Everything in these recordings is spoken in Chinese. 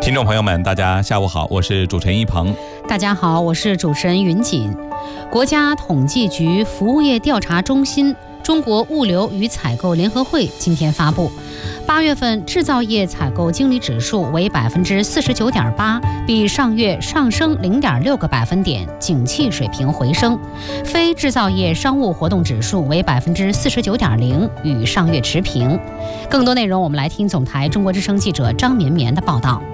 听众朋友们，大家下午好，我是主持人一鹏。 大家好，我是主持人云锦。国家统计局服务业调查中心、中国物流与采购联合会今天发布，8月份制造业采购经理指数为 49.8%， 比上月上升 0.6个百分点，景气水平回升。非制造业商务活动指数为 49.0%， 与上月持平。更多内容我们来听总台中国之声记者张绵绵的报道。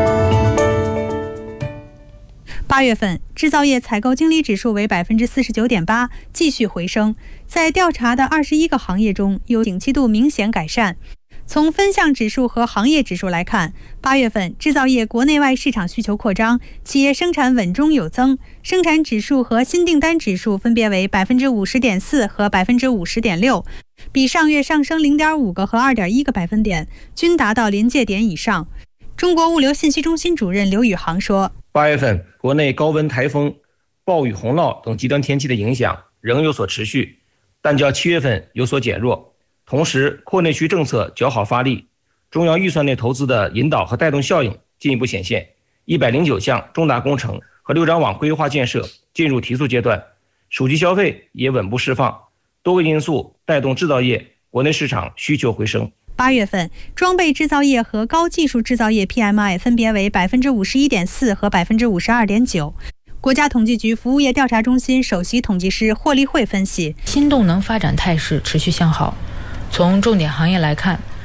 8月份制造业采购经理指数为 49.8%， 继续回升。在调查的21个行业中，有景气度明显改善。从分项指数和行业指数来看，8月份制造业国内外市场需求扩张，企业生产稳中有增，生产指数和新订单指数分别为 50.4% 和 50.6%， 比上月上升 0.5个和 2.1个百分点，均达到临界点以上。中国物流信息中心主任刘宇航说 ，8月份国内高温台风、暴雨洪涝等极端天气的影响仍有所持续，但较7月份有所减弱。同时，扩内需政策较好发力，中央预算内投资的引导和带动效应进一步显现。109项重大工程和6张网规划建设进入提速阶段，手机消费也稳步释放，多个因素带动制造业国内市场需求回升。 8月份装备制造业和高技术制造业 PMI 分别为 51.4% 和 52.9%。国家统计局服务业调查中心首席统计师霍立慧分析， 新动能发展态势持续向好。从重点行业来看，